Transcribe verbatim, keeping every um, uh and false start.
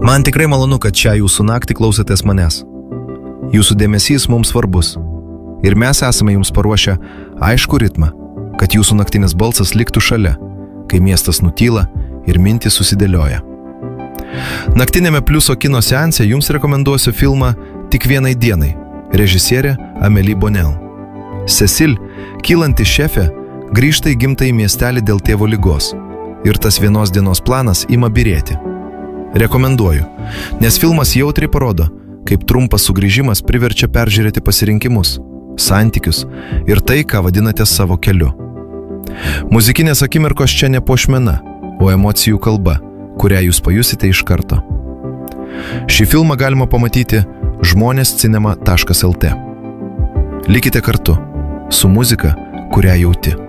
Man tikrai malonu, kad šią jūsų naktį klausotės manęs. Jūsų dėmesys mums svarbus. Ir mes esame jums paruošę aišku ritmą, kad jūsų naktinis balsas liktų šalia, kai miestas nutyla ir mintys susidėlioja. Naktinėme Pliuso kino seanse jums rekomenduosiu filmą Tik vienai dienai, režisierė Amélie Bonnel. Cecil, kylanti šefė, grįžta į gimtąjį miestelį dėl tėvo ligos ir tas vienos dienos planas ima byrėti. Rekomenduoju, nes filmas jautriai parodo, kaip trumpas sugrįžimas priverčia peržiūrėti pasirinkimus, santykius ir tai, ką vadinate savo keliu. Muzikinės akimirkos čia ne puošmena, o emocijų kalba, kurią jūs pajusite iš karto. Šį filmą galima pamatyti žmonės cinema taškas el tė. Likite kartu su muzika, kurią jauti.